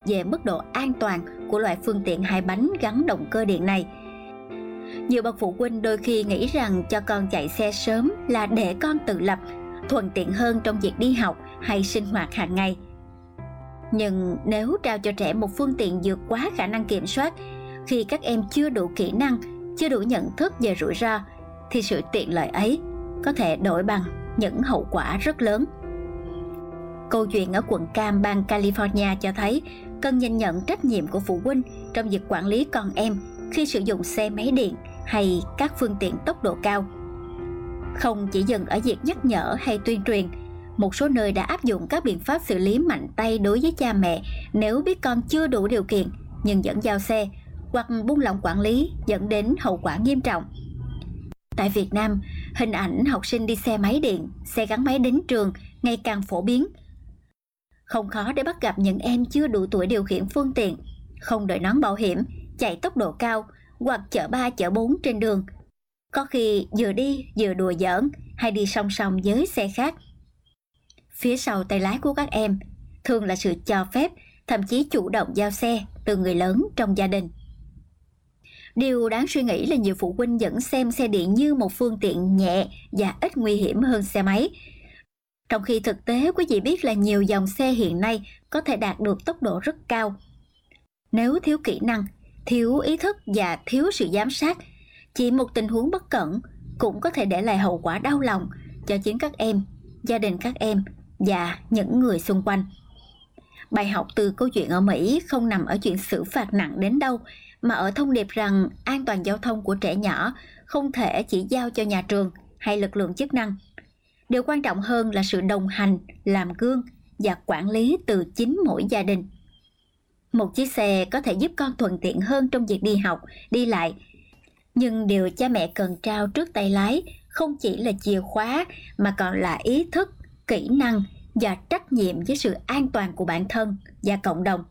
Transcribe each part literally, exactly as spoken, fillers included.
về mức độ an toàn của loại phương tiện hai bánh gắn động cơ điện này. Nhiều bậc phụ huynh đôi khi nghĩ rằng cho con chạy xe sớm là để con tự lập, thuận tiện hơn trong việc đi học hay sinh hoạt hàng ngày. Nhưng nếu trao cho trẻ một phương tiện vượt quá khả năng kiểm soát, khi các em chưa đủ kỹ năng, chưa đủ nhận thức về rủi ro, thì sự tiện lợi ấy có thể đổi bằng những hậu quả rất lớn. Câu chuyện ở quận Cam, bang California cho thấy cần nhìn nhận trách nhiệm của phụ huynh trong việc quản lý con em khi sử dụng xe máy điện hay các phương tiện tốc độ cao. Không chỉ dừng ở việc nhắc nhở hay tuyên truyền, một số nơi đã áp dụng các biện pháp xử lý mạnh tay đối với cha mẹ nếu biết con chưa đủ điều kiện nhưng vẫn giao xe, hoặc buông lỏng quản lý dẫn đến hậu quả nghiêm trọng. Tại Việt Nam, hình ảnh học sinh đi xe máy điện, xe gắn máy đến trường ngày càng phổ biến. Không khó để bắt gặp những em chưa đủ tuổi điều khiển phương tiện, không đội nón bảo hiểm, chạy tốc độ cao hoặc chở ba chở bốn trên đường. Có khi vừa đi vừa đùa giỡn hay đi song song với xe khác. Phía sau tay lái của các em thường là sự cho phép, thậm chí chủ động giao xe từ người lớn trong gia đình. Điều đáng suy nghĩ là nhiều phụ huynh vẫn xem xe điện như một phương tiện nhẹ và ít nguy hiểm hơn xe máy. Trong khi thực tế quý vị biết là nhiều dòng xe hiện nay có thể đạt được tốc độ rất cao. Nếu thiếu kỹ năng, thiếu ý thức và thiếu sự giám sát, chỉ một tình huống bất cẩn cũng có thể để lại hậu quả đau lòng cho chính các em, gia đình các em và những người xung quanh. Bài học từ câu chuyện ở Mỹ không nằm ở chuyện xử phạt nặng đến đâu, mà ở thông điệp rằng an toàn giao thông của trẻ nhỏ không thể chỉ giao cho nhà trường hay lực lượng chức năng. Điều quan trọng hơn là sự đồng hành, làm gương và quản lý từ chính mỗi gia đình. Một chiếc xe có thể giúp con thuận tiện hơn trong việc đi học, đi lại. Nhưng điều cha mẹ cần trao trước tay lái không chỉ là chìa khóa mà còn là ý thức, kỹ năng và trách nhiệm với sự an toàn của bản thân và cộng đồng.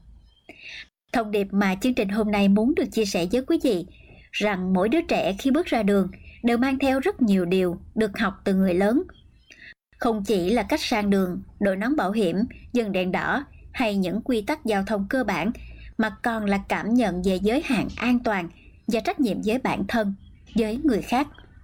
Thông điệp mà chương trình hôm nay muốn được chia sẻ với quý vị rằng mỗi đứa trẻ khi bước ra đường đều mang theo rất nhiều điều được học từ người lớn. Không chỉ là cách sang đường, đội nón bảo hiểm, dừng đèn đỏ hay những quy tắc giao thông cơ bản, mà còn là cảm nhận về giới hạn an toàn và trách nhiệm với bản thân, với người khác.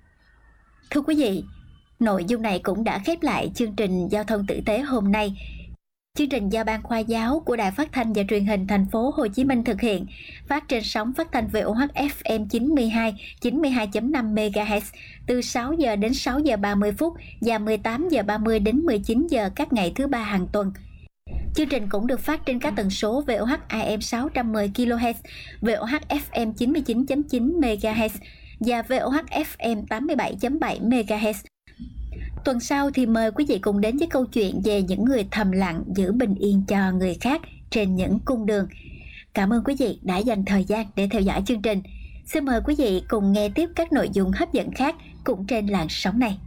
Thưa quý vị, nội dung này cũng đã khép lại chương trình Giao thông tử tế hôm nay. Chương trình do Ban Khoa giáo của Đài Phát thanh và Truyền hình Thành phố Hồ Chí Minh thực hiện, phát trên sóng phát thanh vê o hát ép em chín mươi hai, chín mươi hai chấm năm mê ga héc từ sáu giờ đến sáu giờ ba mươi phút và mười tám giờ ba mươi đến mười chín giờ các ngày thứ ba hàng tuần. Chương trình cũng được phát trên các tần số vê o hát a em sáu trăm mười ki lô héc, vê o hát ép em chín mươi chín chấm chín mê ga héc và vê o hát ép em tám mươi bảy chấm bảy mê ga héc. Tuần sau thì mời quý vị cùng đến với câu chuyện về những người thầm lặng giữ bình yên cho người khác trên những cung đường. Cảm ơn quý vị đã dành thời gian để theo dõi chương trình. Xin mời quý vị cùng nghe tiếp các nội dung hấp dẫn khác cũng trên làn sóng này.